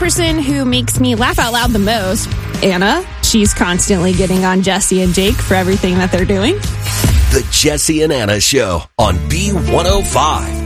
person who makes me laugh out loud the most, Anna. She's constantly getting on Jesse and Jake for everything that they're doing. The Jesse and Anna Show on B105.